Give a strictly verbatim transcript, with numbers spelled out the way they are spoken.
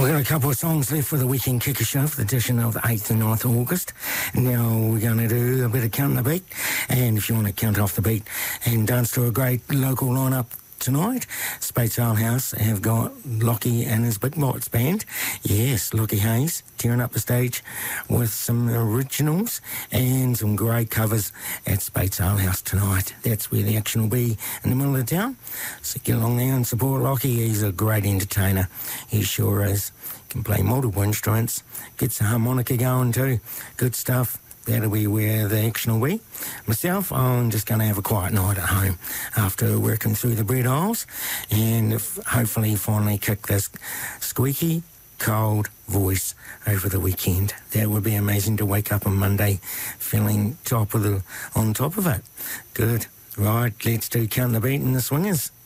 We've got a couple of songs left for the Weekend Kicker Show for the edition of the eighth and ninth of August. Now we're going to do a bit of Count the Beat, and if you want to count off the beat and dance to a great local lineup tonight, Speight's Ale House have got Lockie and his Big Bots band. Yes, Lockie Hayes tearing up the stage with some originals and some great covers at Speight's Ale House tonight. That's where the action will be, in the middle of town. So get along there and support Lockie. He's a great entertainer. He sure is. Can play multiple instruments. Gets the harmonica going too. Good stuff. That'll be where the action will be. Myself, I'm just going to have a quiet night at home after working through the bread aisles and hopefully finally kick this squeaky, cold voice over the weekend. That would be amazing to wake up on Monday feeling top of the, on top of it. Good. Right, let's do Count the Beat and the Swingers.